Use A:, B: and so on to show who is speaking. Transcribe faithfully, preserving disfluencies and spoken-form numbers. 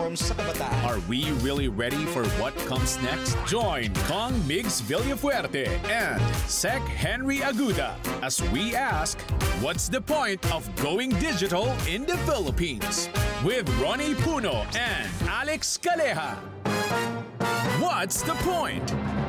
A: platforms sa kabataan.
B: Are we really ready for what comes next? Join Kong Migs Villafuerte and Sec Henry Aguda as we ask, what's the point of going digital in the Philippines? With Ronnie Puno and Alex Caleja. What's the point?